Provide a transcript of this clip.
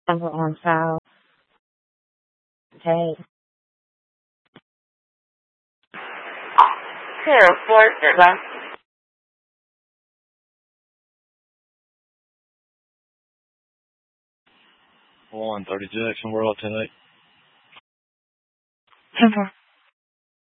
Number on file. Hey. Here, flirt, right? 130 Jackson World 10-8. 10-4.